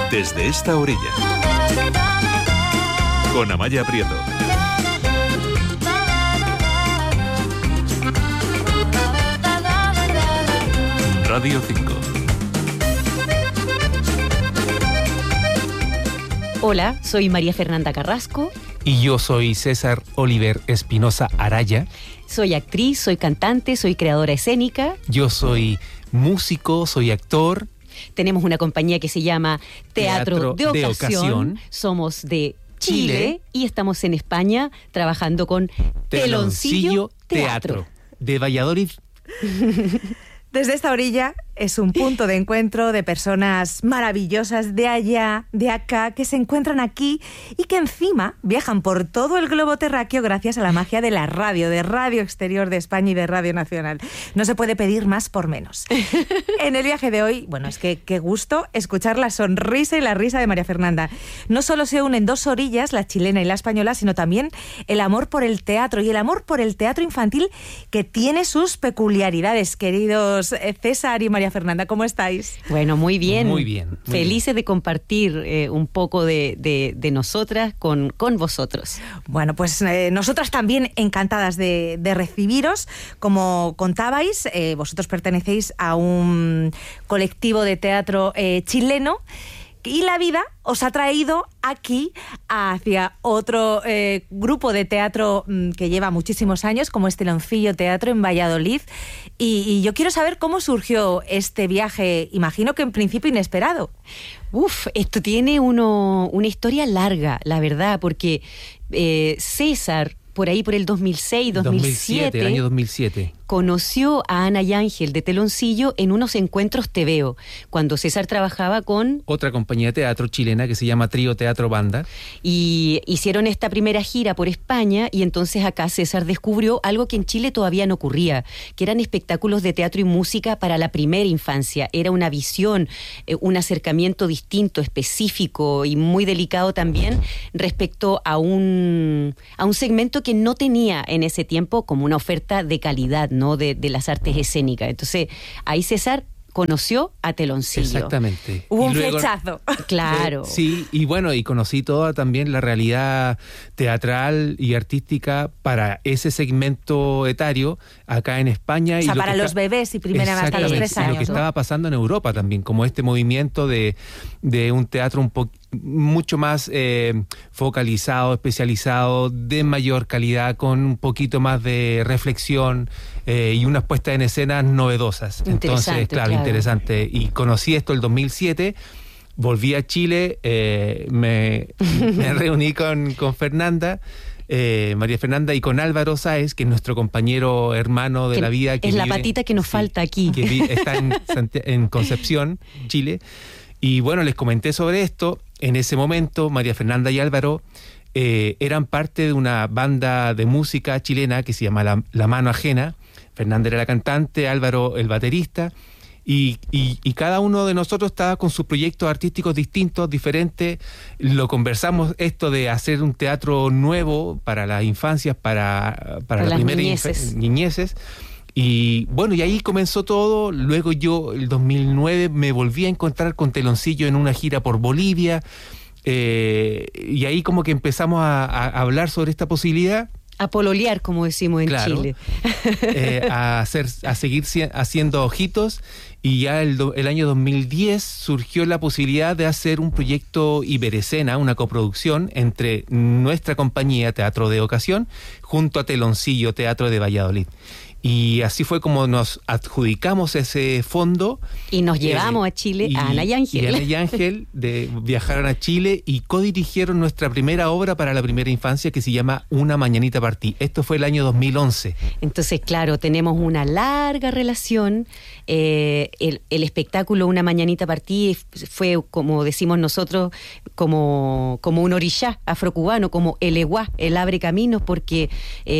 Desde esta orilla, con Amaya Prieto. Radio 5. Hola, soy María Fernanda Carrasco. Y yo soy César Oliver Espinosa Araya. Soy actriz, soy cantante, soy creadora escénica. Yo soy músico, soy actor. Tenemos una compañía que se llama Teatro de Ocasión. Somos de Chile y estamos en España trabajando con Teloncillo Teatro. De Valladolid. Desde esta orilla es un punto de encuentro de personas maravillosas de allá, de acá, que se encuentran aquí y que encima viajan por todo el globo terráqueo gracias a la magia de la radio, de Radio Exterior de España y de Radio Nacional. No se puede pedir más por menos. En el viaje de hoy, bueno, es que qué gusto escuchar la sonrisa y la risa de María Fernanda. No solo se unen dos orillas, la chilena y la española, sino también el amor por el teatro y el amor por el teatro infantil, que tiene sus peculiaridades. Queridos César y María Fernanda, ¿cómo estáis? Bueno, muy bien. Muy bien. Felices de compartir un poco de nosotras con vosotros. Bueno, pues nosotras también encantadas de recibiros. Como contabais, vosotros pertenecéis a un colectivo de teatro chileno y la vida os ha traído aquí hacia otro grupo de teatro que lleva muchísimos años, como es Teloncillo Teatro en Valladolid. Y yo quiero saber cómo surgió este viaje, imagino que en principio inesperado. Esto tiene una historia larga, la verdad, porque César, por ahí por el 2006, 2007, el año 2007. Conoció a Ana y Ángel de Teloncillo en unos encuentros TVO, cuando César trabajaba con otra compañía de teatro chilena que se llama Trío Teatro Banda. Y hicieron esta primera gira por España, y entonces acá César descubrió algo que en Chile todavía no ocurría, que eran espectáculos de teatro y música para la primera infancia. Era una visión, un acercamiento distinto, específico y muy delicado también respecto a un segmento que no tenía en ese tiempo como una oferta de calidad, ¿no? de las artes escénicas. Entonces, ahí César conoció a Teloncillo. Exactamente. Hubo un flechazo. Claro. Sí, y bueno, y conocí toda también la realidad teatral y artística para ese segmento etario acá en España. O sea, para los bebés y primera vez hasta los 3 años. Y lo que estaba pasando en Europa también, como este movimiento de un teatro mucho más focalizado, especializado, de mayor calidad, con un poquito más de reflexión y unas puestas en escena novedosas. Entonces, claro, interesante. Y conocí esto el 2007, volví a Chile, me reuní con Fernanda, María Fernanda, y con Álvaro Sáez, que es nuestro compañero hermano de la vida. Que es vive, la patita que nos falta aquí. Que está en Concepción, Chile. Y bueno, les comenté sobre esto. En ese momento, María Fernanda y Álvaro eran parte de una banda de música chilena que se llama La Mano Ajena. Fernanda era la cantante, Álvaro el baterista. Y cada uno de nosotros estaba con sus proyectos artísticos distintos, diferentes. Lo conversamos, esto de hacer un teatro nuevo para las infancias, para la primera niñeces. Y bueno, y ahí comenzó todo. Luego yo, el 2009, me volví a encontrar con Teloncillo en una gira por Bolivia. Y ahí como que empezamos a hablar sobre esta posibilidad. A pololear, como decimos en Chile. A seguir haciendo ojitos. Y ya el año 2010 surgió la posibilidad de hacer un proyecto Iberescena, una coproducción entre nuestra compañía Teatro de Ocasión junto a Teloncillo Teatro de Valladolid. Y así fue como nos adjudicamos ese fondo. Y nos llevamos a Chile a Ana y Ángel. Y Ana y Ángel viajaron a Chile y codirigieron nuestra primera obra para la primera infancia, que se llama Una Mañanita Partí. Esto fue el año 2011. Entonces, claro, tenemos una larga relación. El espectáculo Una Mañanita Partí fue, como decimos nosotros, como un orillá afrocubano, como el eguá, el abre caminos, porque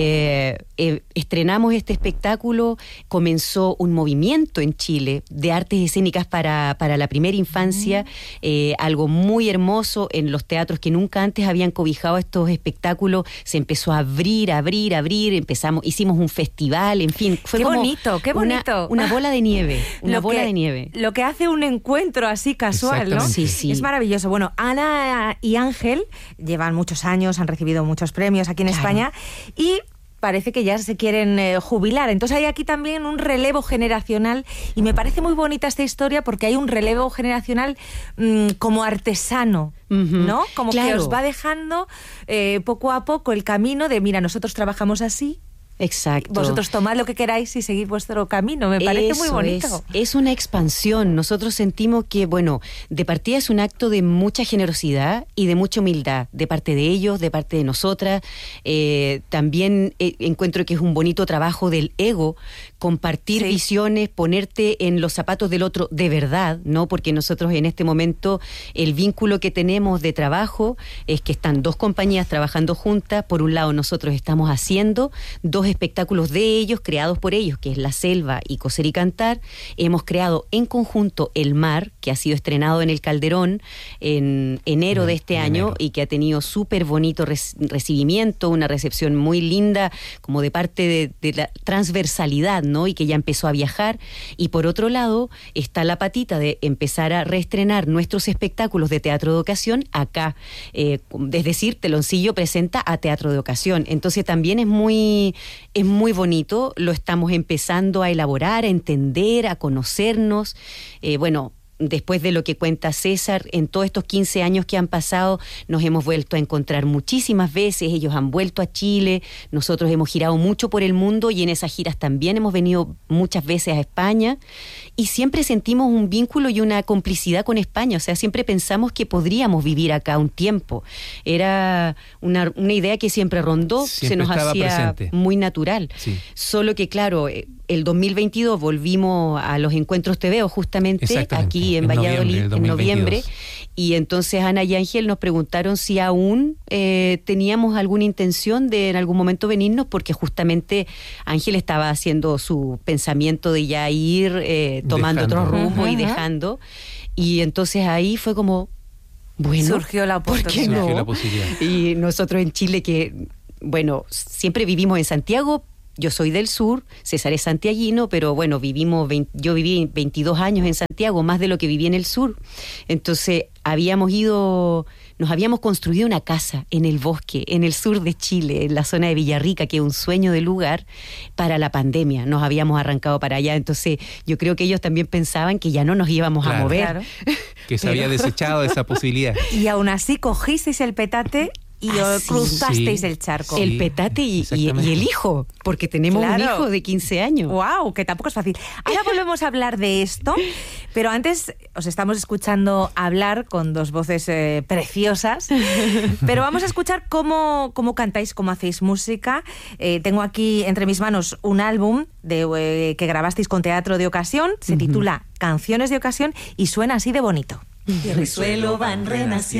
estrenamos este espectáculo, comenzó un movimiento en Chile de artes escénicas para la primera infancia, algo muy hermoso en los teatros que nunca antes habían cobijado estos espectáculos. Se empezó a abrir, hicimos un festival, en fin, fue qué como bonito, qué bonito. Una bola de nieve. nieve, una bola de nieve. Lo que hace un encuentro así casual, ¿no? Sí, sí. Es maravilloso. Bueno, Ana y Ángel llevan muchos años, han recibido muchos premios aquí en España y parece que ya se quieren jubilar. Entonces hay aquí también un relevo generacional y me parece muy bonita esta historia porque hay un relevo generacional como artesano, ¿no? Como que os va dejando poco a poco el camino de, mira, nosotros trabajamos así. Exacto. Vosotros tomad lo que queráis y seguid vuestro camino. Me parece muy bonito. Es una expansión. Nosotros sentimos que, bueno, de partida es un acto de mucha generosidad y de mucha humildad, de parte de ellos, de parte de nosotras. También encuentro que es un bonito trabajo del ego, compartir visiones, ponerte en los zapatos del otro de verdad, ¿no? Porque nosotros en este momento el vínculo que tenemos de trabajo es que están dos compañías trabajando juntas. Por un lado, nosotros estamos haciendo dos espectáculos de ellos, creados por ellos, que es La Selva y Coser y Cantar. Hemos creado en conjunto El Mar, que ha sido estrenado en el Calderón en enero de este año y que ha tenido súper bonito recibimiento, una recepción muy linda, como de parte de la transversalidad, ¿no? Y que ya empezó a viajar. Y por otro lado, está la patita de empezar a reestrenar nuestros espectáculos de teatro de ocasión acá. Es decir, Teloncillo presenta a teatro de ocasión. Entonces también es muy bonito, lo estamos empezando a elaborar, a entender, a conocernos. Bueno, después de lo que cuenta César, en todos estos 15 años que han pasado, nos hemos vuelto a encontrar muchísimas veces, ellos han vuelto a Chile, nosotros hemos girado mucho por el mundo y en esas giras también hemos venido muchas veces a España y siempre sentimos un vínculo y una complicidad con España, o sea, siempre pensamos que podríamos vivir acá un tiempo. Era una idea que siempre rondó, siempre se nos hacía presente. Muy natural. Sí. Solo que, claro, el 2022 volvimos a los encuentros TVO justamente aquí en Valladolid, en noviembre, y entonces Ana y Ángel nos preguntaron si aún teníamos alguna intención de en algún momento venirnos, porque justamente Ángel estaba haciendo su pensamiento de ya ir tomando otro rumbo y dejando, y entonces ahí fue como, bueno, surgió la oportunidad. ¿por qué no? Surgió la posibilidad. Y nosotros en Chile que, bueno, siempre vivimos en Santiago. Yo soy del sur, César es santiaguino, pero bueno, yo viví 22 años en Santiago, más de lo que viví en el sur. Entonces nos habíamos construido una casa en el bosque, en el sur de Chile, en la zona de Villarrica, que es un sueño de lugar para la pandemia. Nos habíamos arrancado para allá, entonces yo creo que ellos también pensaban que ya no nos íbamos a mover. Claro. Que se había desechado esa posibilidad. Y aún así cogisteis el petate y cruzasteis el charco. Sí, el petate y el hijo, porque tenemos un hijo de 15 años. ¡Wow! Que tampoco es fácil. Ahora volvemos a hablar de esto, pero antes os estamos escuchando hablar con dos voces preciosas, pero vamos a escuchar cómo cantáis, cómo hacéis música. Tengo aquí entre mis manos un álbum que grabasteis con teatro de ocasión, se titula Canciones de ocasión y suena así de bonito. Tierra y suelo van renaciendo.